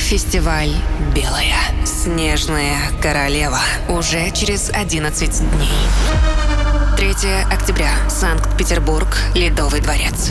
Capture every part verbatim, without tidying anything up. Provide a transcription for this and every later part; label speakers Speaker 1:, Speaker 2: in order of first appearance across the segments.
Speaker 1: Фестиваль «Белая. Снежная королева». Уже через одиннадцать дней. третьего октября. Санкт-Петербург. Ледовый дворец.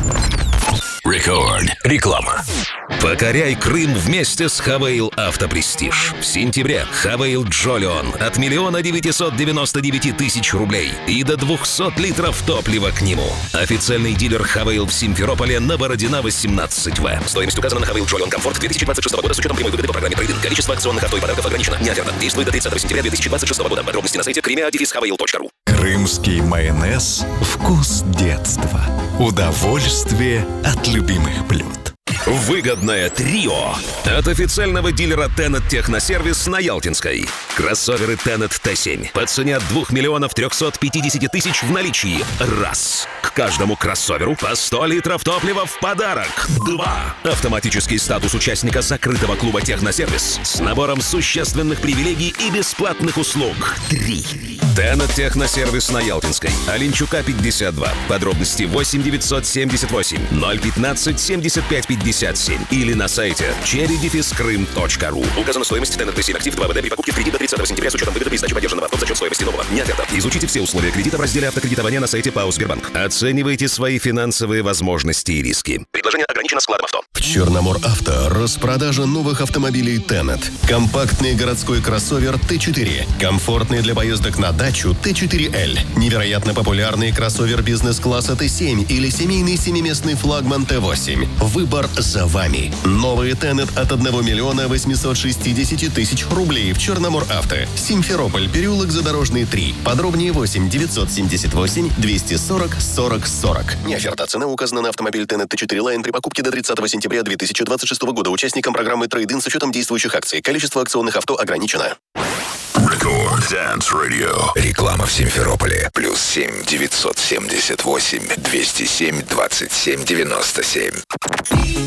Speaker 2: Рекорд. Реклама. Покоряй Крым вместе с Хавейл Автопрестиж. В сентябре Хавейл Джолион от миллиона девятисот девяносто девяти тысяч рублей и до двухсот литров топлива к нему. Официальный дилер Хавейл в Симферополе на Бородина восемнадцать В. Стоимость указана на Хавейл Джолион Комфорт две тысячи двадцать шестого года с учетом прямой выгоды по программе трейд-ин. Количество акционных авто и подарков ограничено. Не оферта. Действует до тридцатого сентября две тысячи двадцать шестого года. Подробности на сайте кримеа дефис хавейл точка ру.
Speaker 3: Крымский майонез – вкус детства. Удовольствие от любимых блюд.
Speaker 2: Выгодное трио от официального дилера Тенет Техносервис на Ялтинской. Кроссоверы Тенет Т семь по цене от двух миллионов трехсот пятидесяти тысяч в наличии. Раз. К каждому кроссоверу по сто литров топлива в подарок. Два. Автоматический статус участника закрытого клуба Техносервис с набором существенных привилегий и бесплатных услуг. Три. Тенет Техносервис на Ялтинской. Оленчука пятьдесят два. Подробности восемь девятьсот семьдесят восемь ноль пятнадцать семьдесят пять пятьдесят семь или на сайте черри дефис крым точка ру. Указана стоимость Тенет Т семь актив два вэ дэ при покупке в кредит до тридцатого сентября с учетом выгоды при сдаче поддержанного авто за счет стоимости нового. Не оферта. Изучите все условия кредита в разделе автокредитования на сайте ПАО Сбербанк. Оценивайте свои финансовые возможности и риски. Предложение ограничено складом авто.
Speaker 4: В Черномор Авто распродажа новых автомобилей Тенет. Компактный городской кроссовер Т четыре. Комфортный для поездок на дачу Т четыре Л. Невероятно популярный кроссовер бизнес-класса Т семь или семейный семиместный флагман Т восемь. Выбор за вами. Новый Тенет от одного миллиона восьмисот шестидесяти тысяч рублей в Черномор Авто. Симферополь, переулок Задорожный, три. Подробнее восемь девятьсот семьдесят восемь двести сорок сорок сорок. Не оферта. Цена указана на автомобиль Тенет Т четыре Line при покупке до тридцатого сентября две тысячи двадцать шестого года участникам программы трейд-ин с учетом действующих акций. Количество акционных авто ограничено.
Speaker 3: Рекорд Dance Radio. Реклама в Симферополе. Плюс семь девятьсот семьдесят восемь двести семь двадцать семь девяносто семь.